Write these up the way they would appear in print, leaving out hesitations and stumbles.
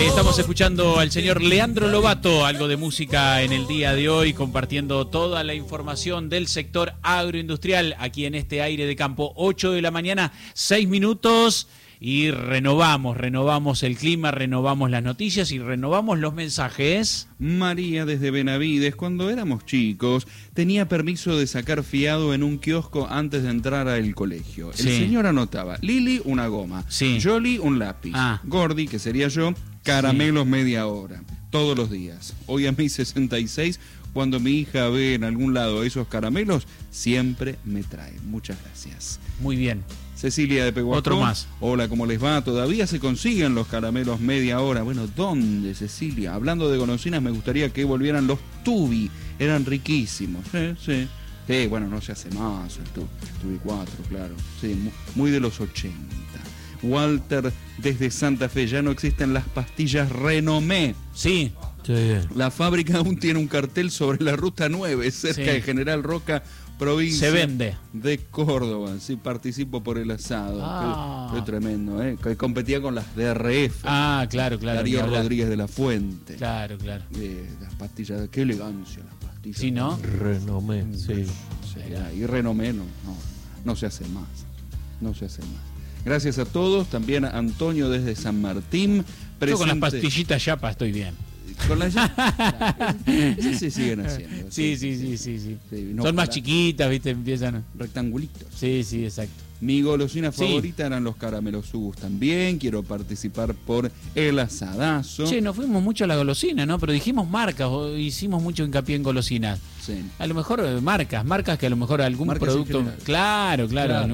Ahí estamos escuchando al señor Leandro Lobato, algo de música en el día de hoy, compartiendo toda la información del sector agroindustrial aquí en este aire de campo. 8 de la mañana, 6 minutos. Y renovamos el clima, renovamos las noticias y renovamos los mensajes. María desde Benavides, cuando éramos chicos, tenía permiso de sacar fiado en un kiosco antes de entrar al colegio. El señor anotaba, Lili, una goma, Jolly, un lápiz, Gordy, que sería yo, caramelos media hora, todos los días. Hoy a mis 66, cuando mi hija ve en algún lado esos caramelos, siempre me trae. Muchas gracias. Muy bien. Cecilia de Pehuajó. Otro más. Hola, ¿cómo les va? ¿Todavía se consiguen los caramelos media hora? Bueno, ¿dónde, Cecilia? Hablando de golosinas, me gustaría que volvieran los Tubi. Eran riquísimos. Sí, bueno, no se hace más el Tubi 4, claro. Sí, muy de los 80. Walter desde Santa Fe, ya no existen las pastillas Renomé. Sí. La fábrica aún tiene un cartel sobre la ruta 9, cerca de General Roca, provincia se vende de Córdoba. Sí, participo por el asado. Qué tremendo, ¿eh? Que competía con las DRF. Claro. Darío Rodríguez de la Fuente. Claro. Las pastillas, qué elegancia las pastillas. Sí, ¿no? Renomé, sí. Y Renomé no se hace más. No se hace más. Gracias a todos. También a Antonio desde San Martín. Yo con las pastillitas Yapa estoy bien. Con las esas se siguen haciendo. Sí. Son más chiquitas, ¿viste? Empiezan rectangulitos. Sí, exacto. Mi golosina favorita eran los caramelos Ubus también. Quiero participar por el asadazo. Che, nos fuimos mucho a la golosina, ¿no? Pero dijimos marcas, o hicimos mucho hincapié en golosinas. Sí. A lo mejor marcas que a lo mejor algún producto. Claro.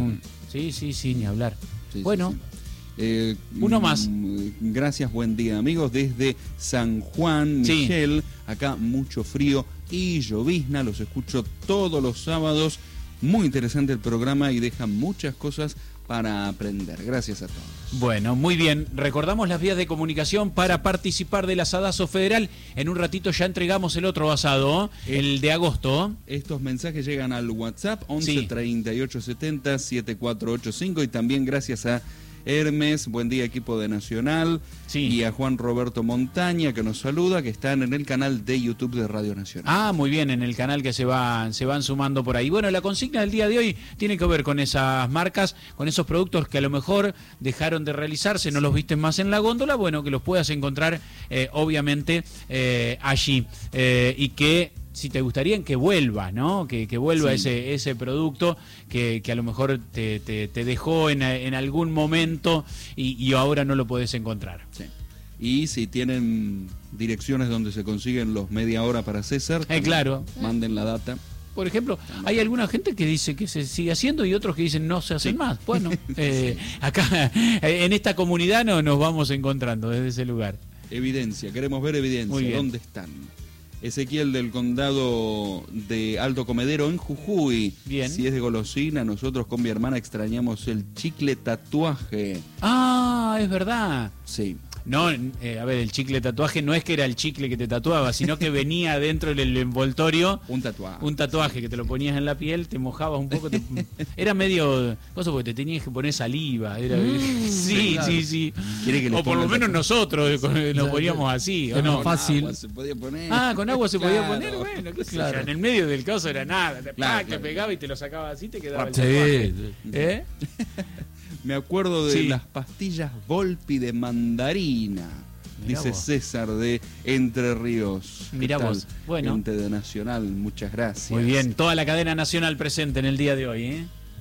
Sí, ni hablar. Bueno. Uno más. Gracias, buen día, amigos. Desde San Juan, Michelle, acá mucho frío y llovizna. Los escucho todos los sábados. Muy interesante el programa y deja muchas cosas para aprender. Gracias a todos. Bueno, muy bien. Recordamos las vías de comunicación para participar del asadazo federal. En un ratito ya entregamos el otro asado, el de agosto. Estos mensajes llegan al WhatsApp 11 38 70 7485 y también gracias a Hermes, buen día equipo de Nacional, y a Juan Roberto Montaña que nos saluda, que están en el canal de YouTube de Radio Nacional. Muy bien, en el canal que se van sumando por ahí. Bueno, la consigna del día de hoy tiene que ver con esas marcas, con esos productos que a lo mejor dejaron de realizarse, no los viste más en la góndola, bueno, que los puedas encontrar obviamente allí y que si te gustaría que vuelva, ¿no? Que vuelva ese producto que a lo mejor te dejó en algún momento y ahora no lo podés encontrar. Sí. Y si tienen direcciones donde se consiguen los media hora para César, claro, manden la data. Por ejemplo, hay alguna gente que dice que se sigue haciendo y otros que dicen no se hacen más. Bueno, acá en esta comunidad nos vamos encontrando desde ese lugar. Evidencia, queremos ver evidencia. ¿Dónde están? Ezequiel del condado de Alto Comedero en Jujuy. Bien. Si es de golosina, nosotros con mi hermana extrañamos el chicle tatuaje. Es verdad. Sí. No, a ver, el chicle tatuaje no es que era el chicle que te tatuaba, sino que venía dentro del envoltorio un tatuaje. Un tatuaje que te lo ponías en la piel, te mojabas un poco. Era medio cosa porque te tenías que poner saliva. Era, sí. ¿Quiere que o por lo menos nosotros nos poníamos así. ¿O no? Fácil. Con agua se podía poner. Con agua se podía poner. Bueno, qué sé yo, en el medio del caso era nada. Te pegaba y te lo sacaba así, te quedaba el tatuaje. Me acuerdo de las pastillas Volpi de mandarina. Mirá dice vos. César de Entre Ríos. Mirá vos. Bueno. Gente de Nacional, muchas gracias. Muy bien, toda la cadena nacional presente en el día de hoy.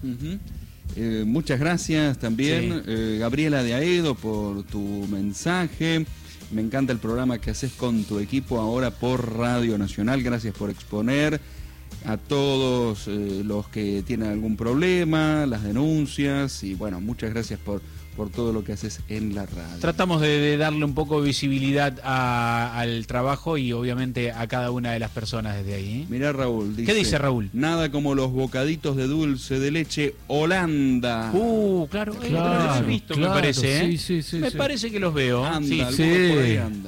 Muchas gracias también, Gabriela de Aedo, por tu mensaje. Me encanta el programa que haces con tu equipo ahora por Radio Nacional. Gracias por exponer a todos los que tienen algún problema, las denuncias y bueno, muchas gracias por todo lo que haces en la radio. Tratamos de darle un poco de visibilidad al trabajo y obviamente a cada una de las personas desde ahí. Mirá Raúl, dice, ¿qué dice Raúl? Nada como los bocaditos de dulce de leche Holanda. Claro, los he visto, me parece. Sí. Me parece que los veo. Anda, sí. por ahí anda.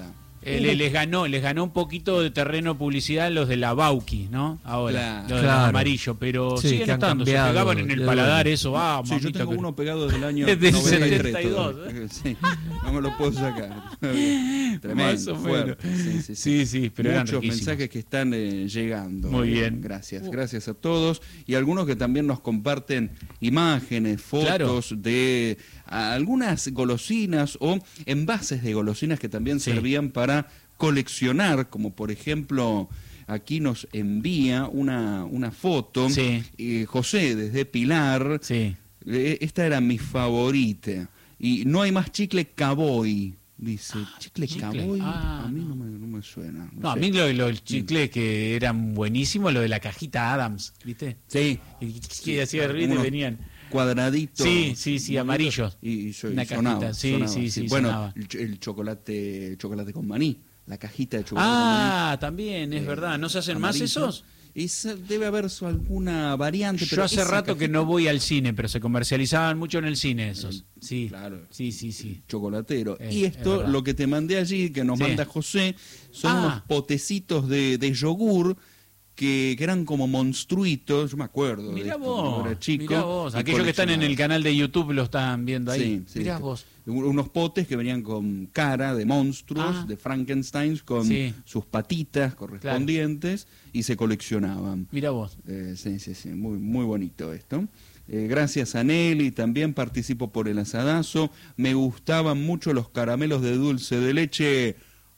Les ganó un poquito de terreno publicidad los de la Bauqui, ¿no? Ahora, los de los amarillos, pero sí, siguen estando, se pegaban en el paladar eso, sí, yo tengo uno pegado desde el año desde 93. 72. Sí, no me lo puedo sacar. Tremendo, fuerte. Sí, pero eran muchos riquísimos. mensajes que están llegando. Muy bien. Gracias a todos. Y algunos que también nos comparten imágenes, fotos de algunas golosinas o envases de golosinas que también servían para coleccionar, como por ejemplo, aquí nos envía una foto, José desde Pilar, esta era mi favorita, y no hay más chicle Cavoy, dice, chicle Cavoy, a mí no me suena. No, a mí los chicles que eran buenísimos, lo de la cajita Adams, ¿viste? Sí. Que hacía ruido y venían cuadraditos. Sí, amarillos. Y una cajita, sonaba. Sí. Bueno, sonaba. el chocolate con maní, la cajita de chocolate con maní. También, es verdad. ¿No se hacen amarillo. más esos? Debe haber alguna variante. Yo hace rato que no voy al cine, pero se comercializaban mucho en el cine esos. Sí, claro. Sí. Chocolatero. Y esto, lo que te mandé allí, que nos manda José, son unos potecitos de yogur que eran como monstruitos, yo me acuerdo. Mirá de esto, vos, cuando era chico. mirá vos. Aquellos que están en el canal de YouTube lo están viendo ahí. Sí, mirá vos. Unos potes que venían con cara de monstruos, de Frankenstein, con sus patitas correspondientes, y se coleccionaban. Mirá vos. Sí, muy bonito esto. Gracias a Nelly, también participo por el asadazo. Me gustaban mucho los caramelos de dulce de leche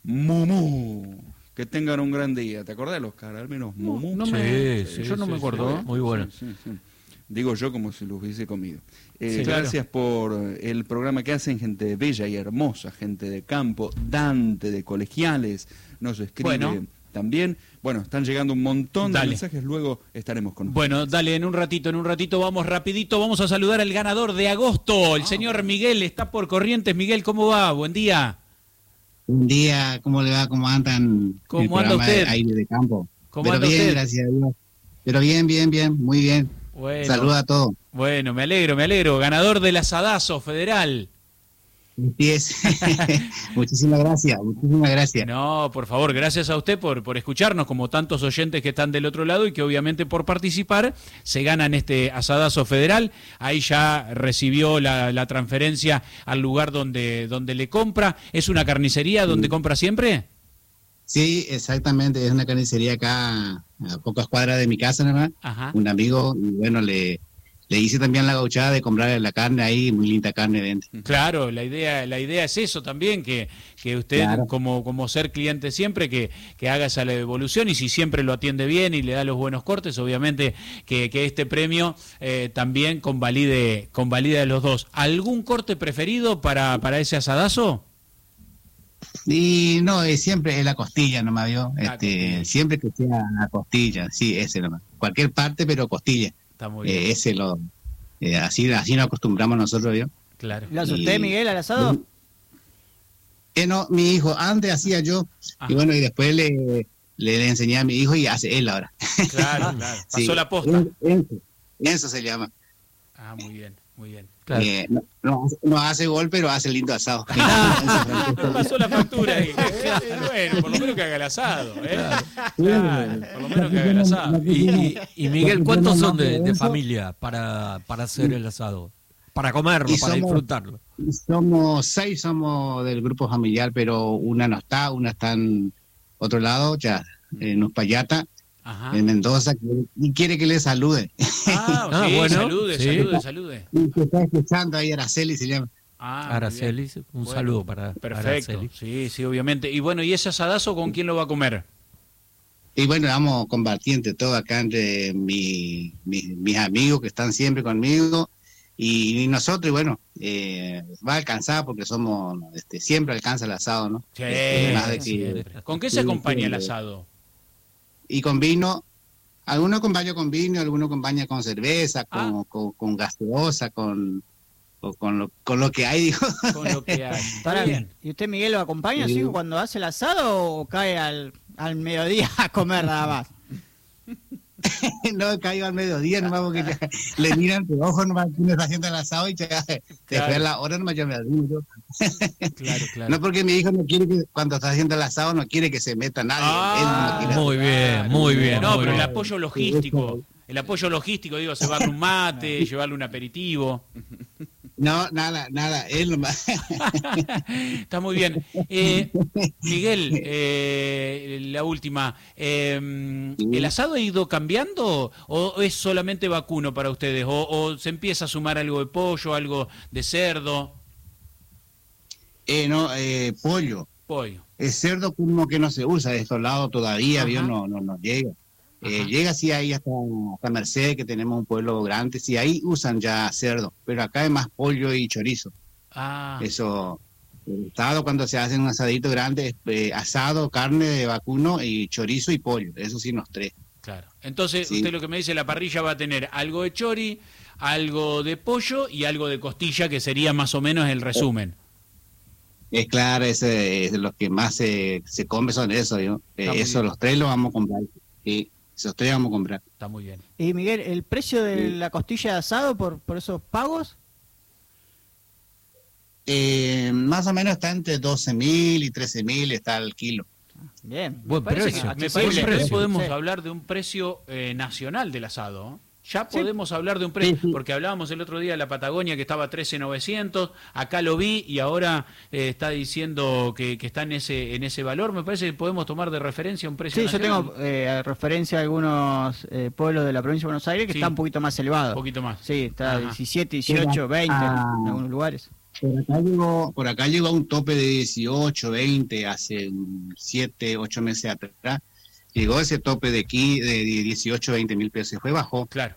Mumú. Que tengan un gran día. ¿Te acordás de los caramelos Mumú? Yo no me acuerdo. Muy bueno. Sí. Digo yo como si los hubiese comido. Claro. Gracias por el programa que hacen, gente bella y hermosa, gente de campo. Dante de Colegiales nos escribe también. Bueno, están llegando un montón de mensajes, luego estaremos con ustedes. Bueno, dale, en un ratito vamos rapidito, vamos a saludar al ganador de agosto, el señor Miguel, está por Corrientes. Miguel, ¿cómo va? Buen día. Buen día, ¿cómo le va? ¿Cómo andan? ¿Cómo anda usted? De aire de campo. ¿Cómo anda usted? Gracias a Dios. Pero bien, muy bien. Bueno, saluda a todos. Bueno, me alegro. Ganador del asadazo federal. Sí es. Muchísimas gracias. No, por favor, gracias a usted por escucharnos, como tantos oyentes que están del otro lado y que obviamente por participar se ganan este asadazo federal. Ahí ya recibió la transferencia al lugar donde le compra. ¿Es una carnicería donde compra siempre? Sí, exactamente. Es una carnicería acá a pocas cuadras de mi casa, nada más. Ajá. Un amigo, y bueno, le hice también la gauchada de comprar la carne ahí, muy linda carne dentro. Claro, la idea es eso también, que usted como ser cliente siempre, que haga esa devolución, y si siempre lo atiende bien y le da los buenos cortes, obviamente que este premio también convalide a los dos. ¿Algún corte preferido para ese asadazo? Y no, siempre es la costilla nomás, ¿vio? Siempre que sea la costilla, sí, ese nomás. Cualquier parte, pero costilla. Está muy bien. Ese así nos acostumbramos nosotros, ¿vio? Claro. ¿Lo hace usted, Miguel, al asado? No, mi hijo, antes hacía yo, y bueno, y después le enseñé a mi hijo y hace él ahora. Claro. Pasó la posta. Eso se llama. Muy bien. Claro. No hace gol, pero hace lindo asado. Pasó la factura ahí. Bueno, por lo menos que haga el asado. Claro, por lo menos que haga el asado. Y Miguel, ¿cuántos son de familia para hacer el asado? Para comerlo, para disfrutarlo. Somos 6 del grupo familiar, pero una no está, una está en otro lado, ya en Uspallata. Ajá. En Mendoza, y quiere que le salude. Salude. Y se está escuchando ahí, Araceli se llama. Araceli, un saludo para perfecto. Araceli. Sí, obviamente. Y bueno, ¿y ese asadazo con quién lo va a comer? Y bueno, vamos compartiendo todo acá entre mis amigos que están siempre conmigo y nosotros, y bueno, va a alcanzar porque somos, siempre alcanza el asado, ¿no? Sí, ¿Con qué se acompaña el asado? Y con vino, algunos acompañan con vino, algunos acompañan con cerveza, con gaseosa, con lo que hay, digo. Con lo que hay. Está bien. ¿Y usted, Miguel, lo acompaña así cuando hace el asado o cae al mediodía a comer nada más? no caigo al mediodía nomás porque ya le miran tu ojo nomás quién está haciendo el asado y ya después de la hora nomás yo me olvido. Claro. No porque mi hijo no quiere que cuando está haciendo el asado no quiere que se meta nadie. Él no quiere muy bien. No, pero el apoyo logístico, digo, llevarle un mate, llevarle un aperitivo. No, nada, él nomás. Está muy bien. Miguel, la última. ¿El asado ha ido cambiando o es solamente vacuno para ustedes? ¿O se empieza a sumar algo de pollo, algo de cerdo? Pollo. El cerdo como que no se usa de estos lados todavía, no llega. Llega sí ahí hasta Merced, que tenemos un pueblo grande, sí ahí usan ya cerdo, pero acá es más pollo y chorizo. Eso, el asado cuando se hace un asadito grande, asado, carne de vacuno y chorizo y pollo, eso sí los tres. Claro, entonces usted lo que me dice, la parrilla va a tener algo de chori, algo de pollo y algo de costilla, que sería más o menos el resumen. Es claro, los que más se come son esos, ¿no? Eso, los tres los vamos a comprar. Sí. Esos tres vamos a comprar. Está muy bien. Y Miguel, ¿el precio de la costilla de asado por esos pagos? Más o menos está entre 12.000 y 13.000 está el kilo. Bien. Buen precio. Me parece que hoy podemos Sí. hablar de un precio nacional del asado, ¿eh? Ya podemos hablar de un precio, porque hablábamos el otro día de la Patagonia que estaba 13.900, acá lo vi y ahora está diciendo que está en ese valor. Me parece que podemos tomar de referencia un precio nacional. Yo tengo referencia a algunos pueblos de la provincia de Buenos Aires que está un poquito más elevado. Un poquito más. Sí, está 17, 18, 20 en algunos lugares. Por acá llegó a un tope de 18, 20 hace 7, 8 meses atrás. Llegó ese tope de aquí de 18, 20 mil pesos. Fue bajo. Claro.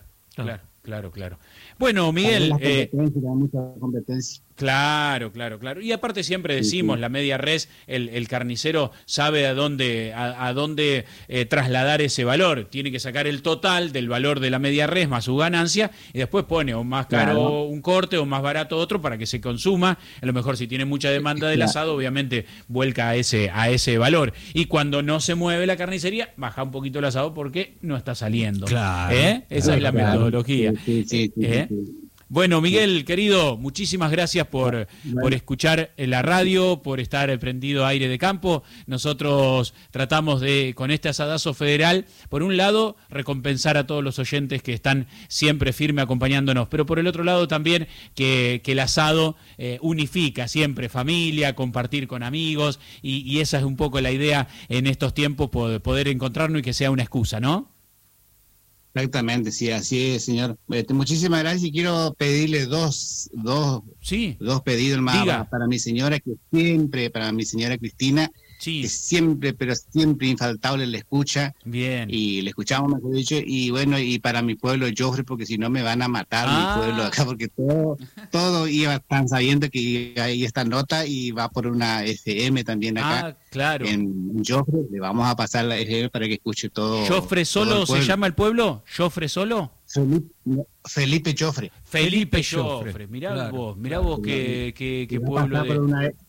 Bueno, Miguel. Mucha competencia. Claro. Y aparte siempre decimos, la media res, el carnicero sabe a dónde trasladar ese valor. Tiene que sacar el total del valor de la media res más su ganancia y después pone o más caro un corte o más barato otro para que se consuma. A lo mejor si tiene mucha demanda del asado, obviamente vuelca a ese valor. Y cuando no se mueve la carnicería, baja un poquito el asado porque no está saliendo. Claro. Esa es la metodología. Sí. Bueno, Miguel, querido, muchísimas gracias por escuchar la radio, por estar prendido a Aire de Campo. Nosotros tratamos de, con este asadazo federal, por un lado, recompensar a todos los oyentes que están siempre firme acompañándonos, pero por el otro lado también que el asado unifica siempre familia, compartir con amigos, y esa es un poco la idea en estos tiempos, poder encontrarnos y que sea una excusa, ¿no? Exactamente, sí, así es, señor. Muchísimas gracias y quiero pedirle dos pedidos más para mi señora, para mi señora Cristina, que siempre, pero siempre infaltable le escucha. Bien. Y le escuchamos, mejor dicho, y bueno, y para mi pueblo Joffre, porque si no me van a matar mi pueblo acá, porque todo iba tan sabiendo que hay esta nota y va por una FM también acá. Claro. En Joffre, le vamos a pasar la FM para que escuche todo. ¿Joffre Solo se llama el pueblo? ¿Joffre Solo? Felipe Joffre. Felipe Joffre. Mirá vos qué pueblo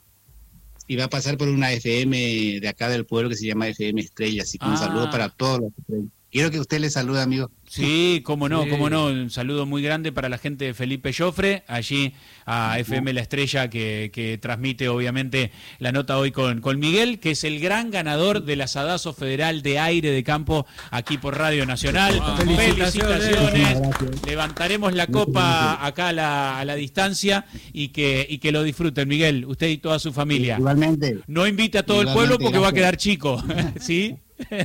y va a pasar por una FM de acá del pueblo que se llama FM Estrella, así que un saludo para todos los estrellas. Quiero que usted le salude, amigo. Sí, cómo no. Un saludo muy grande para la gente de Felipe Joffre, allí a FM La Estrella, que transmite obviamente la nota hoy con Miguel, que es el gran ganador del asadazo federal de Aire de Campo aquí por Radio Nacional. Felicitaciones. Levantaremos la copa acá a la distancia y que lo disfruten, Miguel, usted y toda su familia. Igualmente. No invite a todo el pueblo porque va a quedar chico, ¿sí?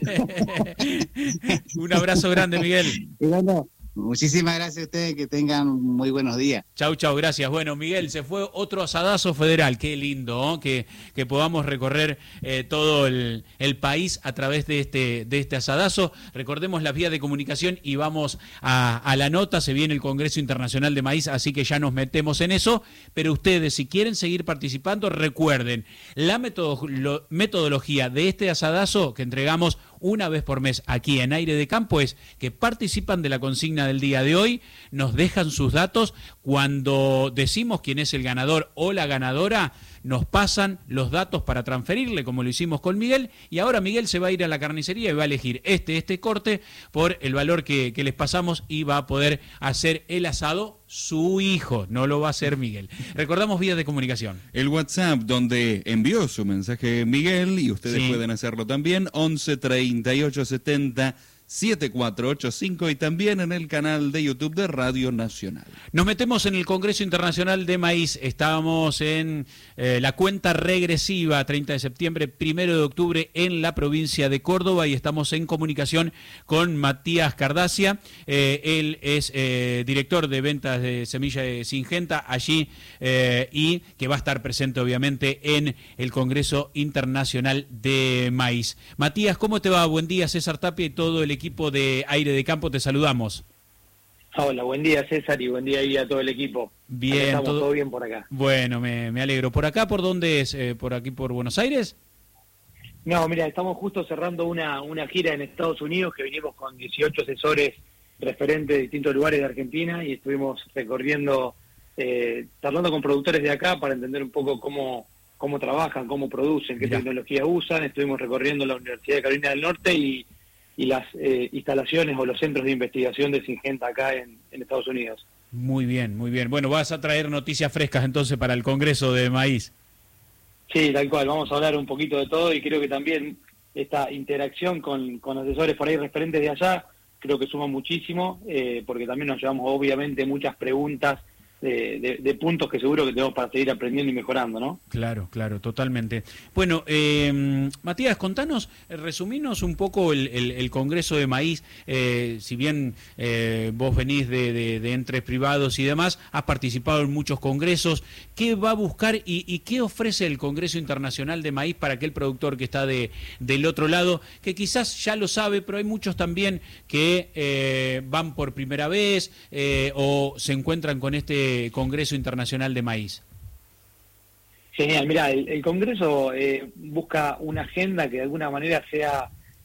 Un abrazo grande, Miguel. Y bueno, muchísimas gracias a ustedes, que tengan muy buenos días. Chau, gracias. Bueno, Miguel, se fue otro asadazo federal. Qué lindo, ¿no? Que podamos recorrer todo el país a través de este asadazo. Recordemos las vías de comunicación y vamos a la nota. Se viene el Congreso Internacional de Maíz, así que ya nos metemos en eso. Pero ustedes, si quieren seguir participando, recuerden, la metodología de este asadazo que entregamos una vez por mes aquí en Aire de Campo es que participan de la consigna del día de hoy, nos dejan sus datos, cuando decimos quién es el ganador o la ganadora, nos pasan los datos para transferirle, como lo hicimos con Miguel, y ahora Miguel se va a ir a la carnicería y va a elegir este corte por el valor que les pasamos y va a poder hacer el asado su hijo, no lo va a hacer Miguel. Recordamos vías de comunicación. El WhatsApp donde envió su mensaje Miguel, y ustedes pueden hacerlo también, 11 38 70 7485, y también en el canal de YouTube de Radio Nacional. Nos metemos en el Congreso Internacional de Maíz. Estábamos en la cuenta regresiva, 30 de septiembre, 1 de octubre, en la provincia de Córdoba, y estamos en comunicación con Matías Cardacia. Él es director de ventas de semilla de Syngenta allí, y que va a estar presente obviamente en el Congreso Internacional de Maíz. Matías, ¿cómo te va? Buen día, César Tapia y todo el equipo de Aire de Campo, te saludamos. Hola, buen día César y buen día ahí a todo el equipo. Bien, estamos todo bien por acá. Bueno, me alegro. ¿Por acá por dónde es? ¿Por aquí por Buenos Aires? No, mira, estamos justo cerrando una gira en Estados Unidos, que vinimos con 18 asesores referentes de distintos lugares de Argentina, y estuvimos recorriendo, charlando con productores de acá para entender un poco cómo trabajan, cómo producen, qué tecnología usan. Estuvimos recorriendo la Universidad de Carolina del Norte y las instalaciones o los centros de investigación de Syngenta acá en Estados Unidos. Muy bien, muy bien. Bueno, vas a traer noticias frescas entonces para el Congreso de Maíz. Sí, tal cual. Vamos a hablar un poquito de todo, y creo que también esta interacción con asesores por ahí referentes de allá, creo que suma muchísimo, porque también nos llevamos obviamente muchas preguntas de puntos que seguro que tenemos para seguir aprendiendo y mejorando, ¿no? Claro, claro, totalmente. Bueno, Matías, contanos, resuminos un poco el Congreso de Maíz. Si bien vos venís de entes privados y demás, has participado en muchos congresos. ¿Qué va a buscar y qué ofrece el Congreso Internacional de Maíz para aquel productor que está del otro lado, que quizás ya lo sabe, pero hay muchos también que van por primera vez o se encuentran con este Congreso Internacional de Maíz? Genial, mirá, el Congreso busca una agenda que de alguna manera sea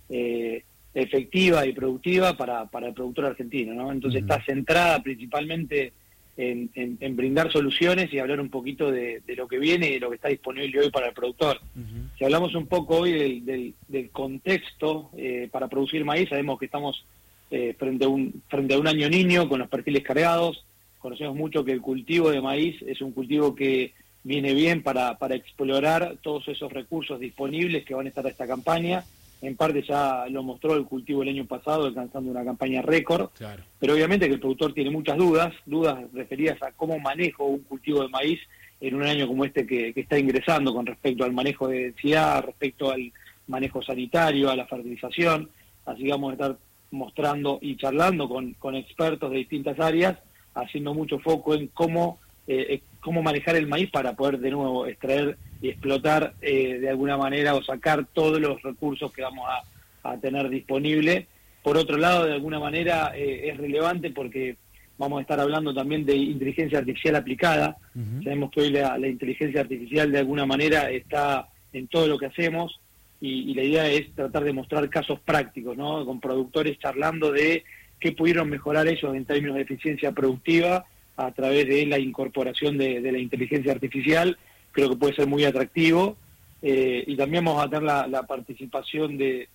efectiva y productiva para el productor argentino, ¿no? Entonces está centrada principalmente en brindar soluciones y hablar un poquito de lo que viene y de lo que está disponible hoy para el productor. Si hablamos un poco hoy del contexto para producir maíz, sabemos que estamos frente a un año niño con los perfiles cargados. Conocemos mucho que el cultivo de maíz es un cultivo que viene bien para explorar todos esos recursos disponibles que van a estar a esta campaña. En parte ya lo mostró el cultivo el año pasado, alcanzando una campaña récord. Claro. Pero obviamente que el productor tiene muchas dudas referidas a cómo manejo un cultivo de maíz en un año como este que está ingresando, con respecto al manejo de densidad, respecto al manejo sanitario, a la fertilización. Así que vamos a estar mostrando y charlando con expertos de distintas áreas, haciendo mucho foco en cómo manejar el maíz para poder de nuevo extraer y explotar de alguna manera o sacar todos los recursos que vamos a tener disponible. Por otro lado, de alguna manera es relevante porque vamos a estar hablando también de inteligencia artificial aplicada. Sabemos que hoy la inteligencia artificial de alguna manera está en todo lo que hacemos, y la idea es tratar de mostrar casos prácticos, ¿no? Con productores charlando de qué pudieron mejorar ellos en términos de eficiencia productiva a través de la incorporación de la inteligencia artificial. Creo que puede ser muy atractivo, y también vamos a tener la participación de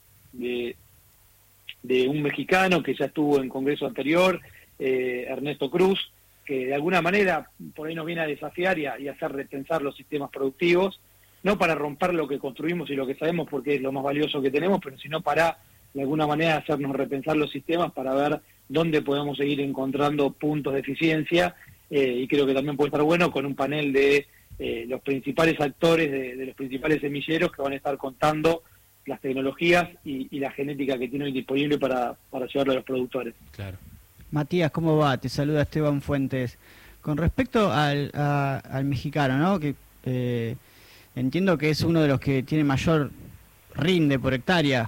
un mexicano que ya estuvo en congreso anterior, Ernesto Cruz, que de alguna manera por ahí nos viene a desafiar y a hacer repensar los sistemas productivos, no para romper lo que construimos y lo que sabemos, porque es lo más valioso que tenemos, pero sino para de alguna manera hacernos repensar los sistemas para ver dónde podemos seguir encontrando puntos de eficiencia, y creo que también puede estar bueno con un panel de los principales actores de los principales semilleros que van a estar contando las tecnologías y la genética que tienen disponible para llevarlo a los productores. Claro. Matías, ¿cómo va? Te saluda Esteban Fuentes. Con respecto al mexicano, ¿no? Que entiendo que es uno de los que tiene mayor rinde por hectárea.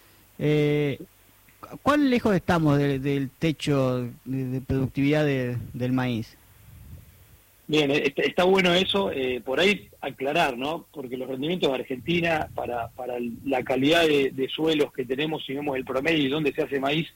¿Cuán lejos estamos del techo de productividad del maíz? Bien, está bueno eso, por ahí aclarar, ¿no? Porque los rendimientos de Argentina para la calidad de suelos que tenemos, si vemos el promedio y dónde se hace maíz,